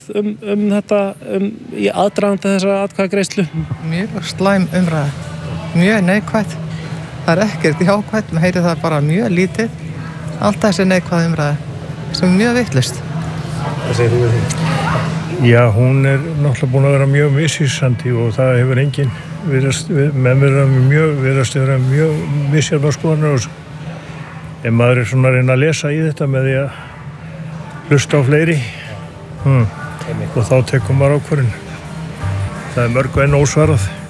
þetta í aðdraganda þessara atkvæðagreiðslu? Mjög slæm umræða, mjög neikvætt. Það ekkert jákvætt, maður heyrir það bara mjög lítið. Allt þessi neikvæð umræða sem mjög vitlaust. Hvað segir þú við því? Já, hún náttúrulega búin að vera mjög misvísandi og það hefur enginn virðast vera mjög misjafnar skoðanir á þessu. En maður svona að reyna að lesa í þetta með því að hlusta á fleiri og þá tekur maður ákvörðun. Það mörgu enn ósvarað.